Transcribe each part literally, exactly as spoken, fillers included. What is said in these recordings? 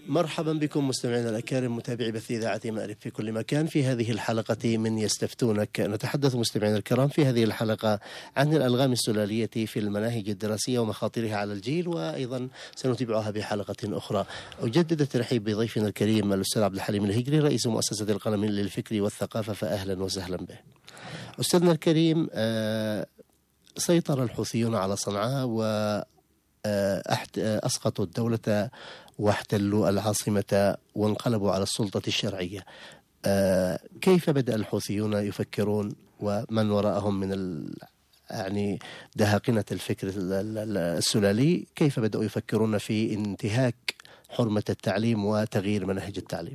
مرحبا بكم مستمعينا الأكارم متابعي بث إذاعة مأرب في كل مكان. في هذه الحلقة من يستفتونك نتحدث مستمعينا الكرام في هذه الحلقة عن الألغام السلالية في المناهج الدراسية ومخاطرها على الجيل، وأيضا سنتابعها بحلقة أخرى. أجدد الترحيب بضيفنا الكريم الأستاذ عبد الحليم الهجري رئيس مؤسسة القلم للفكر والثقافة، فأهلا وسهلا به. أستاذنا الكريم، سيطر الحوثيون على صنعاء و أسقطوا الدولة واحتلوا العاصمة وانقلبوا على السلطة الشرعية. كيف بدأ الحوثيون يفكرون ومن وراءهم من ال... يعني دهاقنة الفكر السلالي، كيف بدأوا يفكرون في انتهاك حرمة التعليم وتغيير منهج التعليم؟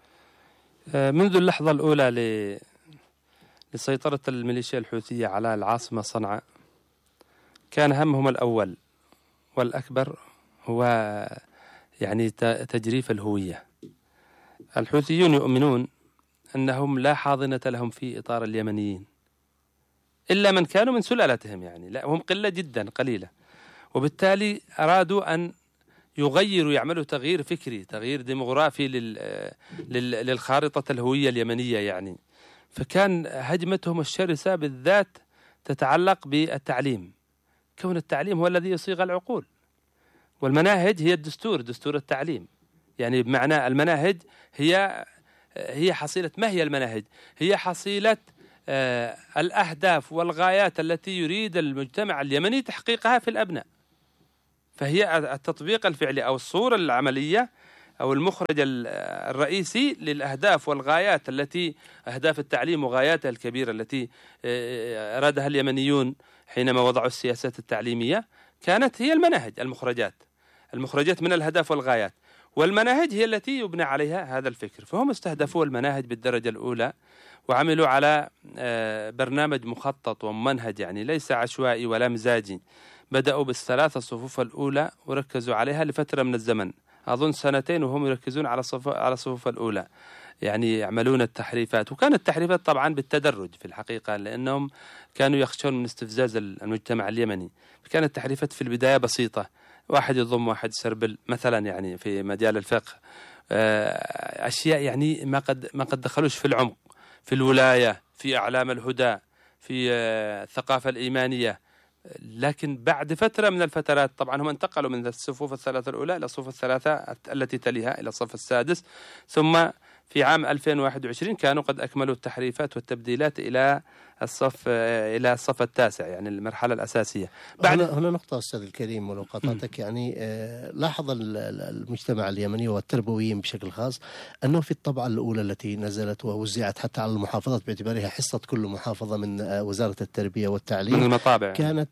منذ اللحظة الأولى ل... لسيطرة الميليشيا الحوثية على العاصمة صنعاء كان همهم الأول والأكبر هو يعني تجريف الهوية. الحوثيون يؤمنون أنهم لا حاضنة لهم في إطار اليمنيين إلا من كانوا من سلالتهم، يعني لا هم قلة جدا قليلة، وبالتالي أرادوا أن يغيروا يعملوا تغيير فكري تغيير ديموغرافي لل... لل... للخارطة الهوية اليمنية يعني. فكان هجمتهم الشرسة بالذات تتعلق بالتعليم، كون التعليم هو الذي يصيغ العقول، والمناهج هي الدستور دستور التعليم. يعني بمعنى المناهج هي هي حصيلة، ما هي المناهج؟ هي حصيلة آه الأهداف والغايات التي يريد المجتمع اليمني تحقيقها في الأبناء. فهي التطبيق الفعلي أو الصورة العملية أو المخرج الرئيسي للأهداف والغايات التي أهداف التعليم وغاياتها الكبيرة التي آه أرادها اليمنيون حينما وضعوا السياسات التعليمية، كانت هي المناهج المخرجات المخرجات من الأهداف والغايات، والمناهج هي التي يبنى عليها هذا الفكر. فهم استهدفوا المناهج بالدرجة الأولى وعملوا على برنامج مخطط وممنهج، يعني ليس عشوائي ولا مزاجي. بدأوا بالثلاثة الصفوف الأولى وركزوا عليها لفترة من الزمن، أظن سنتين وهم يركزون على الصفوف على الصفوف الأولى، يعني يعملون التحريفات. وكانت التحريفات طبعا بالتدرج في الحقيقة، لأنهم كانوا يخشون من استفزاز المجتمع اليمني. كانت التحريفات في البداية بسيطة، واحد يضم واحد يسربل مثلا يعني في مجال الفقه، أشياء يعني ما قد ما قد دخلوش في العمق، في الولاية، في أعلام الهدى، في الثقافة الإيمانية. لكن بعد فترة من الفترات طبعا هم انتقلوا من الصفوف الثلاثة الأولى إلى الصفوف الثلاثة التي تليها إلى الصف السادس، ثم في عام ألفين وواحد وعشرين كانوا قد أكملوا التحريفات والتبديلات إلى الصف إلى الصف التاسع، يعني المرحلة الأساسية. بعد هنا, هنا نقطة أستاذ الكريم ولو قطعتك، يعني آه لاحظ المجتمع اليمني والتربويين بشكل خاص أنه في الطبعة الأولى التي نزلت ووزعت حتى على المحافظات باعتبارها حصة كل محافظة من آه وزارة التربية والتعليم من المطابع، كانت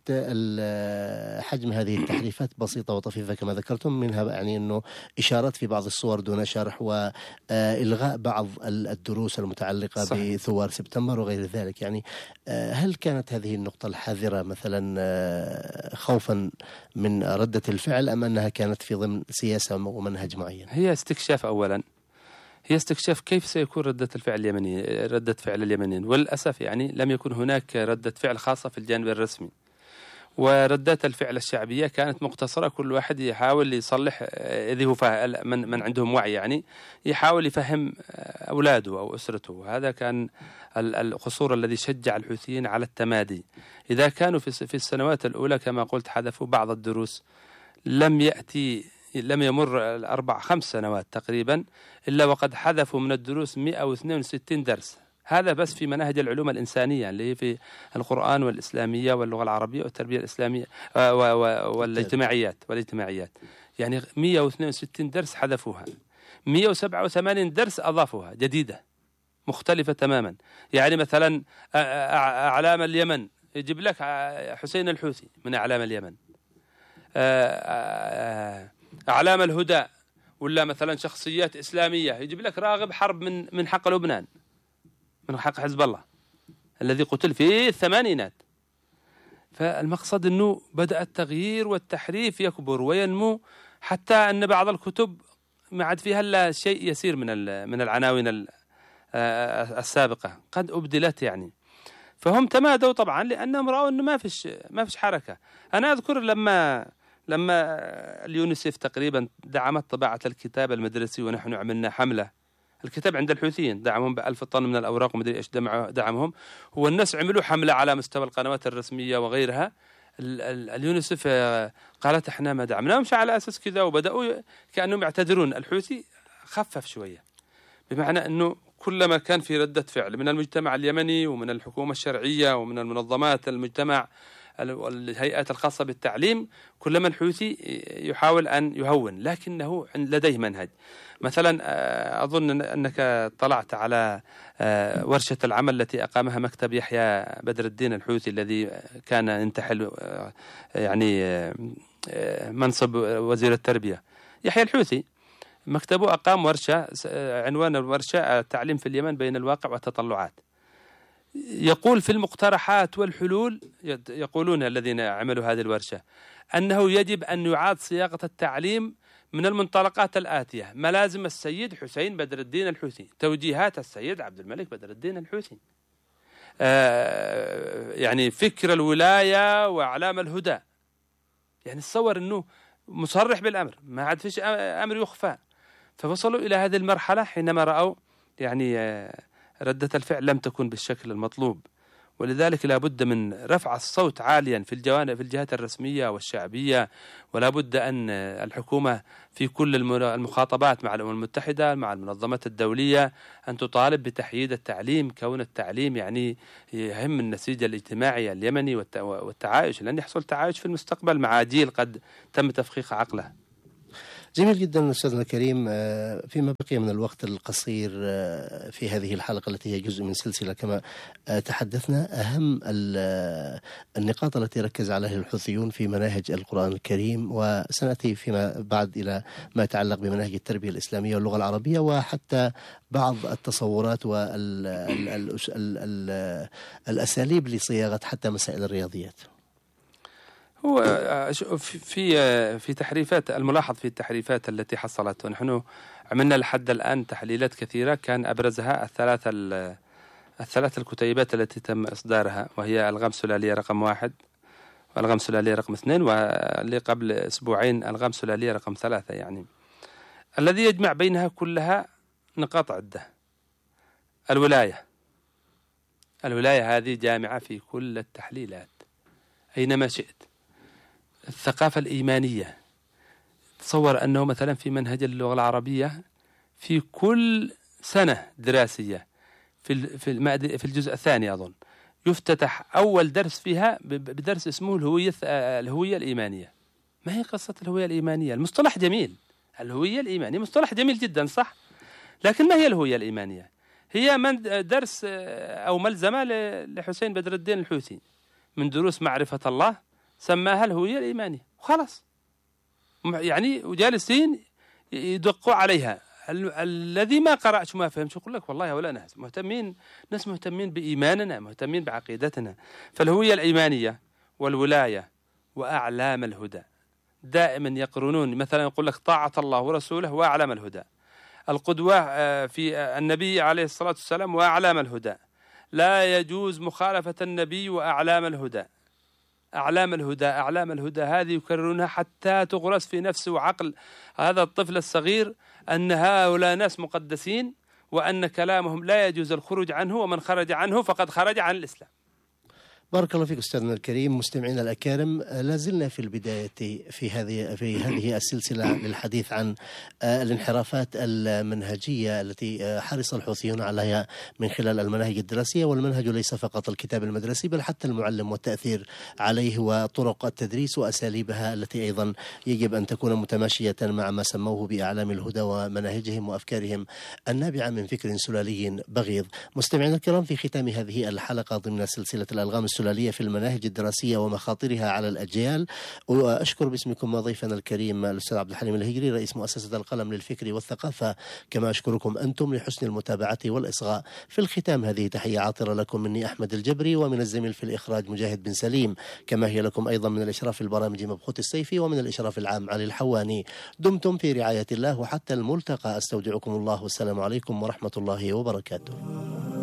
آه حجم هذه التحريفات بسيطة وطفيفة كما ذكرتم، منها يعني أنه إشارات في بعض الصور دون شرح وإلغاء بعض الدروس المتعلقة صحيح. بثوار سبتمبر وغير ذلك. يعني هل كانت هذه النقطة الحذرة مثلا خوفا من ردة الفعل أم أنها كانت في ضمن سياسة ومنهج معين؟ هي استكشاف أولا، هي استكشاف كيف سيكون ردة الفعل اليمنية ردة فعل اليمنيين. وللأسف يعني لم يكن هناك ردة فعل خاصة في الجانب الرسمي، وردات الفعل الشعبية كانت مقتصرة، كل واحد يحاول يصلح إذا هو من, من عندهم وعي، يعني يحاول يفهم أولاده أو أسرته. وهذا كان القصور الذي شجع الحوثيين على التمادي. إذا كانوا في في السنوات الأولى كما قلت حذفوا بعض الدروس، لم يأتي لم يمر الأربع خمس سنوات تقريبا إلا وقد حذفوا من الدروس مئة واثنين وستين درس. هذا بس في مناهج العلوم الإنسانية اللي هي في القرآن والإسلامية واللغة العربية والتربية الإسلامية والاجتماعيات والاجتماعيات يعني مئة واثنين وستين درس حذفوها، مئة وسبعة وثمانين درس أضافوها جديدة مختلفة تماما. يعني مثلا أعلام اليمن يجيب لك حسين الحوثي من أعلام اليمن، أعلام الهدى ولا مثلا شخصيات إسلامية يجيب لك راغب حرب من من حق لبنان، من حق حزب الله الذي قتل في الثمانينات. فالمقصد أنه بدأ التغيير والتحريف يكبر وينمو، حتى أن بعض الكتب ما عاد فيها إلا شيء يسير من من العناوين السابقة قد أبدلت يعني. فهم تمادوا طبعا لأنهم رأوا أنه ما فيش ما فيش حركة. أنا أذكر لما لما اليونيسيف تقريبا دعمت طباعة الكتاب المدرسي ونحن عملنا حملة. الكتاب عند الحوثيين دعمهم بألف طن من الأوراق ومدري إيش دعمهم. هو الناس عملوا حملة على مستوى القنوات الرسمية وغيرها. اليونيسيف قالت احنا ما دعمناهمش على أساس كذا، وبدأوا كأنهم يعتذرون. الحوثي خفف شوية، بمعنى أنه كلما كان في ردة فعل من المجتمع اليمني ومن الحكومة الشرعية ومن المنظمات المجتمع والهيئات الخاصة بالتعليم، كلما الحوثي يحاول أن يهون، لكنه لديه منهج. مثلا أظن أنك اطلعت على ورشة العمل التي أقامها مكتب يحيى بدر الدين الحوثي الذي كان ينتحل يعني منصب وزير التربية. يحيى الحوثي مكتبه أقام ورشة، عنوان الورشة التعليم في اليمن بين الواقع والتطلعات. يقول في المقترحات والحلول، يقولون الذين عملوا هذه الورشة أنه يجب أن يعاد صياغة التعليم من المنطلقات الآتية: ملازم السيد حسين بدر الدين الحوثي، توجيهات السيد عبد الملك بدر الدين الحوثي، آه يعني فكر الولاية وأعلام الهدى. يعني تصور أنه مصرح بالأمر، ما عاد فيش أمر يخفى. فوصلوا إلى هذه المرحلة حينما رأوا يعني آه ردة الفعل لم تكن بالشكل المطلوب، ولذلك لا بد من رفع الصوت عاليا في الجوانب في الجهات الرسمية والشعبية، ولا بد أن الحكومة في كل المخاطبات مع الأمم المتحدة مع المنظمات الدولية أن تطالب بتحييد التعليم، كون التعليم يعني يهم النسيج الاجتماعي اليمني والتعايش، لأن يحصل تعايش في المستقبل مع جيل قد تم تفخيخ عقله. جميل جدا أستاذنا الكريم. فيما بقي من الوقت القصير في هذه الحلقة التي هي جزء من سلسلة كما تحدثنا، أهم النقاط التي ركز عليها الحوثيون في مناهج القرآن الكريم، وسنأتي فيما بعد إلى ما يتعلق بمناهج التربية الإسلامية واللغة العربية، وحتى بعض التصورات والأساليب لصياغة حتى مسائل الرياضيات. هو في في تحريفات، الملاحظ في التحريفات التي حصلت، ونحن عملنا لحد الآن تحليلات كثيرة، كان أبرزها الثلاث الثلاث الكتيبات التي تم إصدارها، وهي ألغام سلالية رقم واحد وألغام سلالية رقم اثنين، واللي قبل أسبوعين ألغام سلالية رقم ثلاثة. يعني الذي يجمع بينها كلها نقاط عدة. الولاية الولاية هذه جامعة في كل التحليلات أينما شئت. الثقافة الإيمانية، تصور أنه مثلا في منهج اللغة العربية في كل سنة دراسية في في الجزء الثاني أظن يفتتح أول درس فيها بدرس اسمه الهوية الهوية الإيمانية. ما هي قصة الهوية الإيمانية؟ المصطلح جميل، الهوية الإيمانية مصطلح جميل جدا صح، لكن ما هي الهوية الإيمانية؟ هي من درس أو ملزمة لحسين بدر الدين الحوثي من دروس معرفة الله، سماها الهوية الإيمانية وخلاص. يعني وجالسين يدقوا عليها. ال- الذي ما قرأش وما فهمش يقول لك والله ولا ناس مهتمين، ناس مهتمين بإيماننا، مهتمين بعقيدتنا. فالهوية الإيمانية والولاية وأعلام الهدى دائما يقرنون، مثلا يقول لك طاعة الله ورسوله وأعلام الهدى، القدوة في النبي عليه الصلاة والسلام وأعلام الهدى، لا يجوز مخالفة النبي وأعلام الهدى. أعلام الهدى أعلام الهدى هذه يكررونها حتى تغرس في نفس وعقل هذا الطفل الصغير أن هؤلاء ناس مقدسين، وأن كلامهم لا يجوز الخروج عنه، ومن خرج عنه فقد خرج عن الإسلام. بارك الله فيك أستاذنا الكريم. مستمعينا الأكارم، لازلنا في البداية في هذه في هذه السلسلة للحديث عن الانحرافات المنهجية التي حرص الحوثيون عليها من خلال المناهج الدراسية، والمنهج ليس فقط الكتاب المدرسي بل حتى المعلم والتأثير عليه وطرق التدريس وأساليبها التي أيضا يجب أن تكون متماشية مع ما سموه بأعلام الهدى ومناهجهم وأفكارهم النابعة من فكر سلالي بغيض. مستمعينا الكرام، في ختام هذه الحلقة ضمن سلسلة الألغام السلالية في المناهج الدراسية ومخاطرها على الأجيال، وأشكر باسمكم ضيفنا الكريم الأستاذ عبد الحليم الهجري رئيس مؤسسة القلم للفكر والثقافة، كما أشكركم أنتم لحسن المتابعة والإصغاء. في الختام هذه تحية عاطرة لكم مني أحمد الجبري، ومن الزميل في الإخراج مجاهد بن سليم، كما هي لكم أيضا من الإشراف البرامج مبخوت السيفي، ومن الإشراف العام علي الحواني. دمتم في رعاية الله وحتى الملتقى، أستودعكم الله والسلام عليكم ورحمة الله وبركاته.